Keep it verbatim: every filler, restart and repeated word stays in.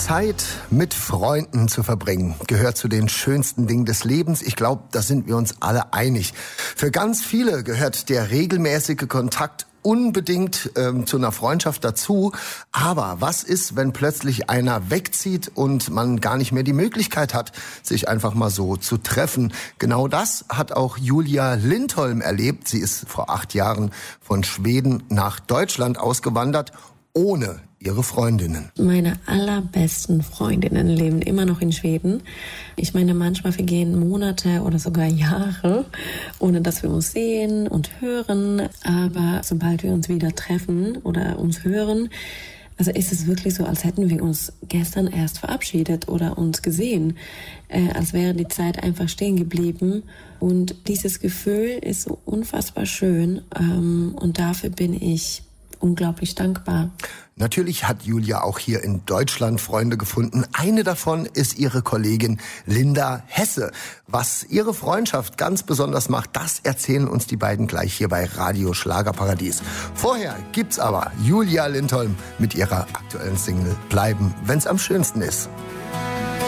Zeit mit Freunden zu verbringen gehört zu den schönsten Dingen des Lebens. Ich glaube, da sind wir uns alle einig. Für ganz viele gehört der regelmäßige Kontakt unbedingt ähm, zu einer Freundschaft dazu. Aber was ist, wenn plötzlich einer wegzieht und man gar nicht mehr die Möglichkeit hat, sich einfach mal so zu treffen? Genau das hat auch Julia Lindholm erlebt. Sie ist vor acht Jahren von Schweden nach Deutschland ausgewandert, ohne ihre Freundinnen. Meine allerbesten Freundinnen leben immer noch in Schweden. Ich meine, manchmal vergehen Monate oder sogar Jahre, ohne dass wir uns sehen und hören. Aber sobald wir uns wieder treffen oder uns hören, also ist es wirklich so, als hätten wir uns gestern erst verabschiedet oder uns gesehen. Äh, als wäre die Zeit einfach stehen geblieben. Und dieses Gefühl ist so unfassbar schön. Ähm, und dafür bin ich unglaublich dankbar. Natürlich hat Julia auch hier in Deutschland Freunde gefunden. Eine davon ist ihre Kollegin Linda Hesse. Was ihre Freundschaft ganz besonders macht, das erzählen uns die beiden gleich hier bei Radio Schlagerparadies. Vorher gibt's aber Julia Lindholm mit ihrer aktuellen Single Bleiben, wenn's am schönsten ist.